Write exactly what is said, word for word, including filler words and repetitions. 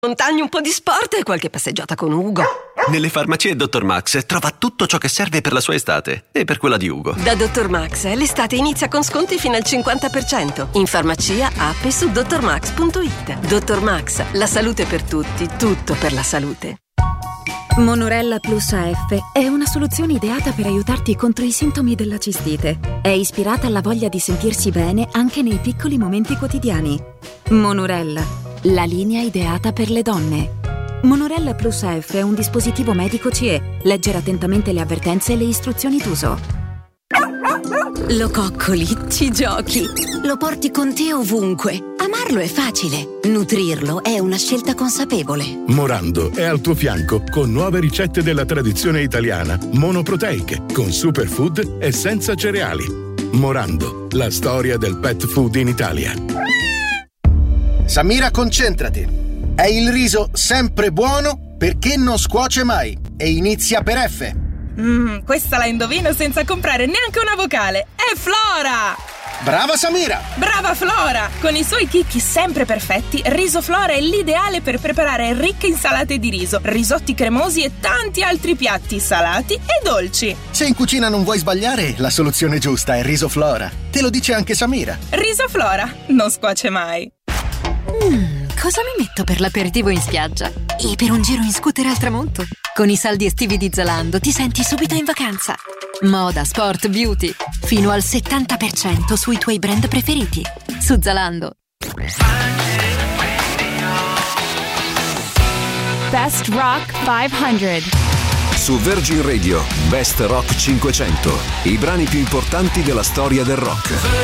Montagna, un po' di sport e qualche passeggiata con Ugo. Nelle farmacie dottor Max trova tutto ciò che serve per la sua estate e per quella di Ugo. Da dottor Max l'estate inizia con sconti fino al cinquanta per cento. In farmacia, app e su dottor max punto it. dottor Max, la salute per tutti, tutto per la salute. Monorella Plus A F è una soluzione ideata per aiutarti contro i sintomi della cistite. È ispirata alla voglia di sentirsi bene anche nei piccoli momenti quotidiani. Monorella, la linea ideata per le donne. Monorella Plus A F è un dispositivo medico C E. Leggere attentamente le avvertenze e le istruzioni d'uso. Lo coccoli, ci giochi, lo porti con te ovunque. Amarlo è facile, nutrirlo è una scelta consapevole. Morando è al tuo fianco con nuove ricette della tradizione italiana, monoproteiche, con superfood e senza cereali. Morando, la storia del pet food in Italia. Samira, concentrati. È il riso sempre buono perché non scuoce mai e inizia per F. Mmm, questa la indovino senza comprare neanche una vocale. È Flora! Brava Samira! Brava Flora! Con i suoi chicchi sempre perfetti, Riso Flora è l'ideale per preparare ricche insalate di riso, risotti cremosi e tanti altri piatti salati e dolci. Se in cucina non vuoi sbagliare, la soluzione giusta è Riso Flora. Te lo dice anche Samira. Riso Flora, non scuoce mai. Mmm, cosa mi metto per l'aperitivo in spiaggia? E per un giro in scooter al tramonto? Con i saldi estivi di Zalando ti senti subito in vacanza. Moda, sport, beauty. Fino al settanta per cento sui tuoi brand preferiti. Su Zalando. Best Rock cinquecento. Su Virgin Radio, Best Rock cinquecento. I brani più importanti della storia del rock.